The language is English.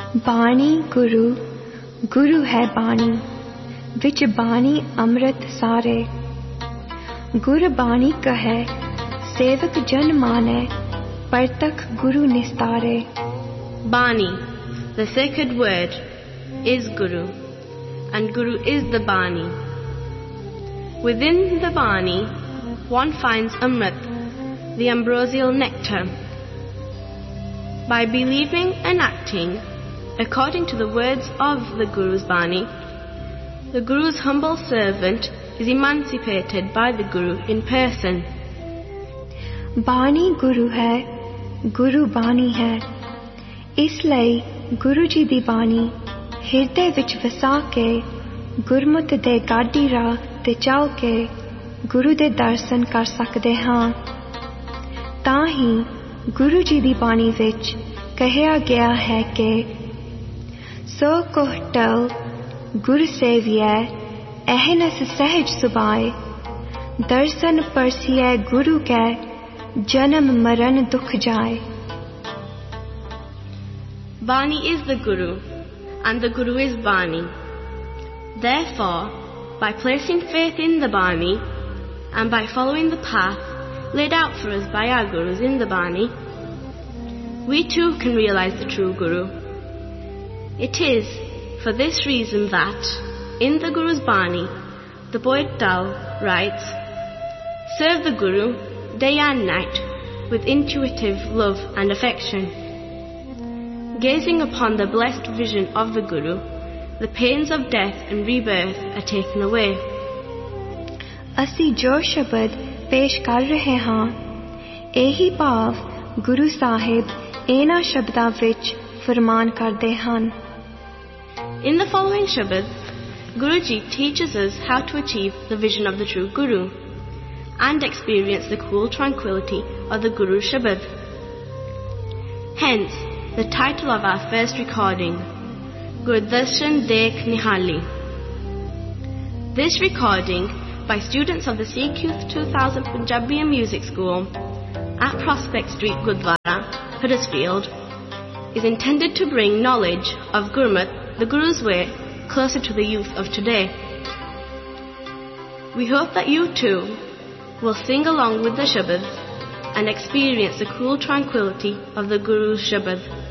बाणी गुरु गुरु है बाणी विच बाणी अमृत सारे गुर बाणी कहे सेवक जन माने परतख गुरु निस्तारे. Bani, the sacred word, is Guru, and Guru is the Bani. Within the Bani, one finds Amrit, the ambrosial nectar. By believing and acting according to the words of the Guru's Bani, the Guru's humble servant is emancipated by the Guru in person. बाणी गुरु है गुरु बाणी है इस ਲਈ गुरु जी दी बाणी ਹਿਰਦੇ ਵਿੱਚ ਵਸਾ ਕੇ ਗੁਰਮਤਿ ਦੇ ਗਾਡੀ ਰਾਹ ਤੇ ਚਾਉ ਕੇ ਗੁਰੂ ਦੇ ਦਰਸ਼ਨ ਕਰ ਸਕਦੇ ਹਾਂ. ਤਾਂ ਹੀ ਗੁਰੂ ਜੀ ਦੀ ਬਾਣੀ ਵਿੱਚ ਕਹਿਆ ਗਿਆ ਹੈ ਕਿ ਸੋ ਕੋਹ ਟਲ ਗੁਰ ਸੇਵੀਐ ਅਹਨਸ ਸਹਿਜ ਸੁਭਾਏ ਦਰਸ਼ਨ ਪਰਸੀਐ ਗੁਰੂ ਕੈ जन्म मरण दुख जाए. Bani is the Guru, and the Guru is Bani. Therefore, by placing faith in the Bani, and by following the path laid out for us by our Gurus in the Bani, we too can realize the true Guru. It is for this reason that, in the Guru's Bani, the poet Dal writes, "Serve the Guru day and night with intuitive love and affection. Gazing upon the blessed vision of the Guru, the pains of death and rebirth are taken away." ਅਸੀਂ ਜੋ ਸ਼ਬਦ ਪੇਸ਼ ਕਰ ਰਹੇ ਹਾਂ ਇਹੀ ਭਾਵ ਗੁਰੂ ਸਾਹਿਬ ਇਹਨਾਂ ਸ਼ਬਦਾਂ ਵਿੱਚ ਫਰਮਾਨ ਕਰਦੇ ਹਨ. In the following Shabad, Guruji teaches us how to achieve the vision of the true Guru and experience the cool tranquility of the Guru's Shabad. Hence, the title of our first recording, Gurdarshan Dekh Nihali. This recording, by students of the CQ 2000 Punjabi and Music School at Prospect Street, Gurdwara, Huddersfield, is intended to bring knowledge of Gurmat, the Guru's way, closer to the youth of today. We hope that you too will sing along with the Shabads and experience the cool tranquility of the Guru's Shabad.